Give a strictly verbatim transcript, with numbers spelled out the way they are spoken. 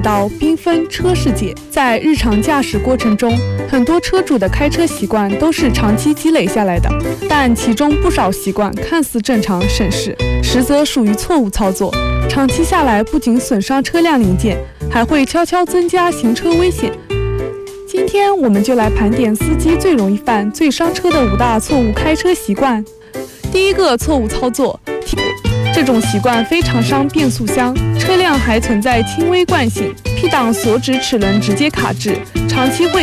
到缤纷车世界。在日常驾驶过程中，很多车主的开车习惯都是长期积累下来的，但其中不少习惯看似正常省事，实则属于错误操作。长期下来，不仅损伤车辆零件，还会悄悄增加行车危险。今天我们就来盘点司机最容易犯、最伤车的五大错误开车习惯。第一个错误操作，这种习惯非常伤变速箱，车辆还存在轻微惯性，P 档锁止齿轮直接卡滞，长期会